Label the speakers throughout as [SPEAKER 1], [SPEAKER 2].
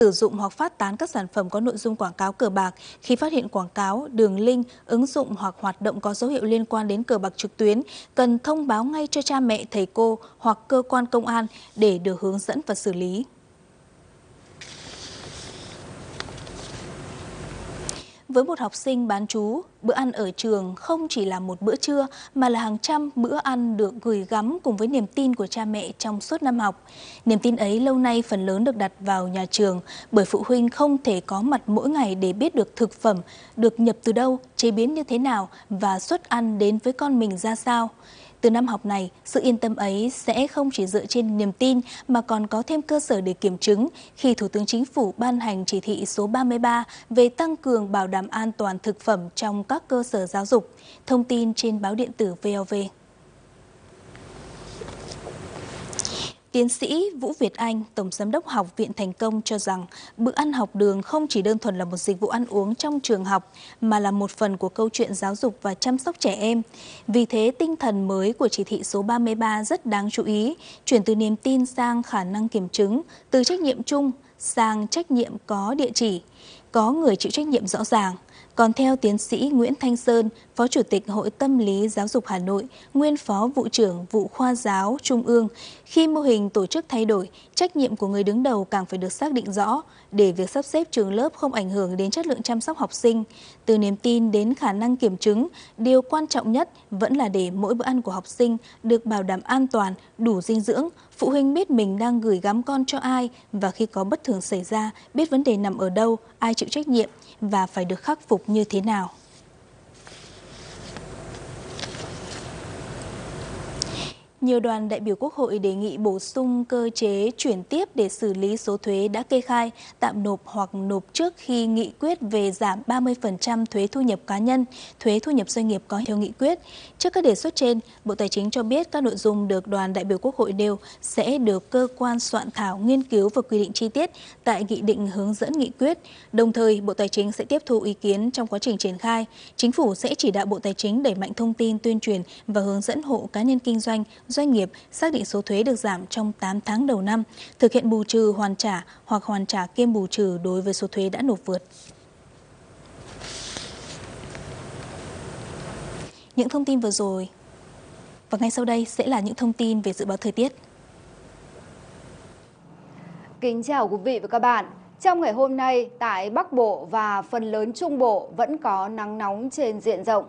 [SPEAKER 1] Sử dụng hoặc phát tán các sản phẩm có nội dung quảng cáo cờ bạc. Khi phát hiện quảng cáo, đường link, ứng dụng hoặc hoạt động có dấu hiệu liên quan đến cờ bạc trực tuyến, cần thông báo ngay cho cha mẹ, thầy cô hoặc cơ quan công an để được hướng dẫn và xử lý. Với một học sinh bán trú, bữa ăn ở trường không chỉ là một bữa trưa mà là hàng trăm bữa ăn được gửi gắm cùng với niềm tin của cha mẹ trong suốt năm học. Niềm tin ấy lâu nay phần lớn được đặt vào nhà trường bởi phụ huynh không thể có mặt mỗi ngày để biết được thực phẩm được nhập từ đâu, chế biến như thế nào và suất ăn đến với con mình ra sao. Từ năm học này, sự yên tâm ấy sẽ không chỉ dựa trên niềm tin mà còn có thêm cơ sở để kiểm chứng khi Thủ tướng Chính phủ ban hành chỉ thị số 33 về tăng cường bảo đảm an toàn thực phẩm trong các cơ sở giáo dục. Thông tin trên báo điện tử VOV. Tiến sĩ Vũ Việt Anh, Tổng Giám đốc Học viện Thành Công cho rằng bữa ăn học đường không chỉ đơn thuần là một dịch vụ ăn uống trong trường học mà là một phần của câu chuyện giáo dục và chăm sóc trẻ em. Vì thế, tinh thần mới của chỉ thị số 33 rất đáng chú ý, chuyển từ niềm tin sang khả năng kiểm chứng, từ trách nhiệm chung sang trách nhiệm có địa chỉ, có người chịu trách nhiệm rõ ràng. Còn theo tiến sĩ Nguyễn Thanh Sơn, Phó Chủ tịch Hội Tâm lý Giáo dục Hà Nội, nguyên Phó Vụ trưởng Vụ Khoa giáo Trung ương, khi mô hình tổ chức thay đổi, trách nhiệm của người đứng đầu càng phải được xác định rõ để việc sắp xếp trường lớp không ảnh hưởng đến chất lượng chăm sóc học sinh. Từ niềm tin đến khả năng kiểm chứng, điều quan trọng nhất vẫn là để mỗi bữa ăn của học sinh được bảo đảm an toàn, đủ dinh dưỡng, phụ huynh biết mình đang gửi gắm con cho ai và khi có bất thường xảy ra, biết vấn đề nằm ở đâu, ai chịu trách nhiệm và phải được khắc phục như thế nào. Nhiều đoàn đại biểu Quốc hội đề nghị bổ sung cơ chế chuyển tiếp để xử lý số thuế đã kê khai, tạm nộp hoặc nộp trước khi nghị quyết về giảm 30% thuế thu nhập cá nhân, thuế thu nhập doanh nghiệp có theo nghị quyết. Trước các đề xuất trên, Bộ Tài chính cho biết các nội dung được đoàn đại biểu Quốc hội nêu sẽ được cơ quan soạn thảo nghiên cứu và quy định chi tiết tại nghị định hướng dẫn nghị quyết. Đồng thời, Bộ Tài chính sẽ tiếp thu ý kiến trong quá trình triển khai. Chính phủ sẽ chỉ đạo Bộ Tài chính đẩy mạnh thông tin, tuyên truyền và hướng dẫn hộ cá nhân kinh doanh, doanh nghiệp xác định số thuế được giảm trong 8 tháng đầu năm, thực hiện bù trừ hoàn trả hoặc hoàn trả kiêm bù trừ đối với số thuế đã nộp vượt. Những thông tin vừa rồi và ngay sau đây sẽ là những thông tin về dự báo thời tiết.
[SPEAKER 2] Kính chào quý vị và các bạn. Trong ngày hôm nay, tại Bắc Bộ và phần lớn Trung Bộ vẫn có nắng nóng trên diện rộng.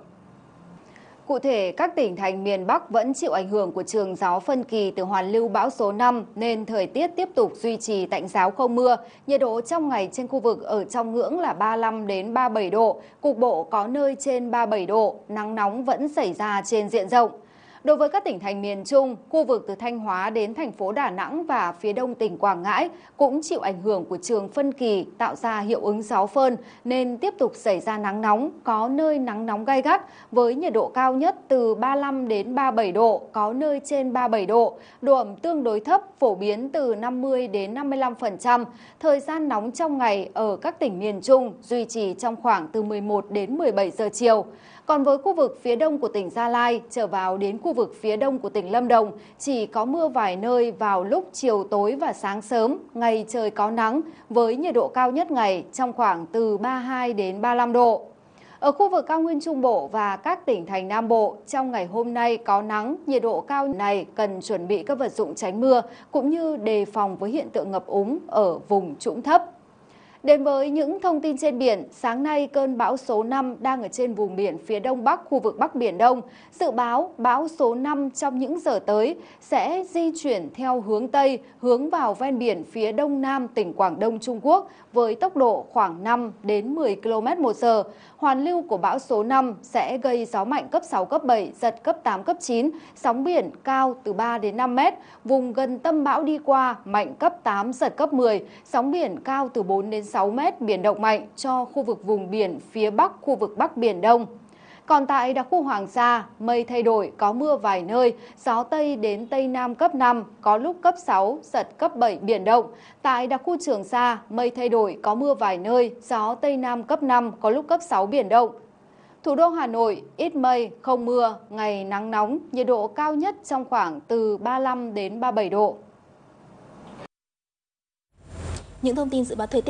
[SPEAKER 2] Cụ thể, các tỉnh thành miền Bắc vẫn chịu ảnh hưởng của trường gió phân kỳ từ hoàn lưu bão số 5 nên thời tiết tiếp tục duy trì tạnh giáo không mưa. Nhiệt độ trong ngày trên khu vực ở trong ngưỡng là 35 đến 37 độ, cục bộ có nơi trên 37 độ, nắng nóng vẫn xảy ra trên diện rộng. Đối với các tỉnh thành miền Trung, khu vực từ Thanh Hóa đến thành phố Đà Nẵng và phía đông tỉnh Quảng Ngãi cũng chịu ảnh hưởng của trường phân kỳ tạo ra hiệu ứng gió phơn nên tiếp tục xảy ra nắng nóng, có nơi nắng nóng gay gắt với nhiệt độ cao nhất từ 35 đến 37 độ, có nơi trên 37 độ, độ ẩm tương đối thấp phổ biến từ 50 đến 55%. Thời gian nóng trong ngày ở các tỉnh miền Trung duy trì trong khoảng từ 11 đến 17 giờ chiều. Còn với khu vực phía đông của tỉnh Gia Lai trở vào đến khu vực phía đông của tỉnh Lâm Đồng chỉ có mưa vài nơi vào lúc chiều tối và sáng sớm, ngày trời có nắng với nhiệt độ cao nhất ngày trong khoảng từ 32 đến 35 độ. Ở khu vực cao nguyên Trung Bộ và các tỉnh thành Nam Bộ, trong ngày hôm nay có nắng, nhiệt độ cao này cần chuẩn bị các vật dụng tránh mưa cũng như đề phòng với hiện tượng ngập úng ở vùng trũng thấp. Đến với những thông tin trên biển, sáng nay cơn bão số 5 đang ở trên vùng biển phía đông bắc khu vực Bắc Biển Đông. Dự báo bão số 5 trong những giờ tới sẽ di chuyển theo hướng Tây, hướng vào ven biển phía đông nam tỉnh Quảng Đông Trung Quốc với tốc độ khoảng 5 đến 10 km/h. Hoàn lưu của bão số 5 sẽ gây gió mạnh cấp 6, cấp 7, giật cấp 8, cấp 9, sóng biển cao từ 3 đến 5 mét. Vùng gần tâm bão đi qua mạnh cấp 8, giật cấp 10, sóng biển cao từ 4 đến 6 mét, biển động mạnh cho khu vực vùng biển phía bắc khu vực Bắc Biển Đông. Còn tại đặc khu Hoàng Sa, mây thay đổi, có mưa vài nơi, gió Tây đến Tây Nam cấp 5, có lúc cấp 6, giật cấp 7, biển động. Tại đặc khu Trường Sa, mây thay đổi, có mưa vài nơi, gió Tây Nam cấp 5, có lúc cấp 6, biển động. Thủ đô Hà Nội, ít mây, không mưa, ngày nắng nóng, nhiệt độ cao nhất trong khoảng từ 35 đến 37 độ.
[SPEAKER 1] Những thông tin dự báo thời tiết